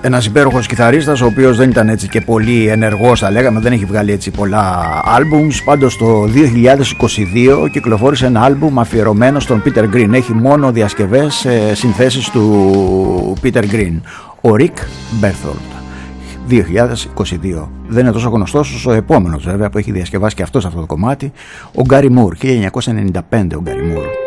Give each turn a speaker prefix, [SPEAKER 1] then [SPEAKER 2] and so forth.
[SPEAKER 1] Ένας υπέροχος κιθαρίστας, ο οποίος δεν ήταν έτσι και πολύ ενεργός, θα λέγαμε, δεν έχει βγάλει έτσι πολλά άλμπουμς. Πάντως το 2022 κυκλοφόρησε ένα άλμπουμ αφιερωμένο στον Peter Green. Έχει μόνο διασκευές, συνθέσεις του Peter Green. Ο Rick Berthold, 2022. Δεν είναι τόσο γνωστός όσο ο επόμενος βέβαια, που έχει διασκευάσει και αυτός αυτό το κομμάτι, ο Gary Moore, 1995 ο Gary Moore.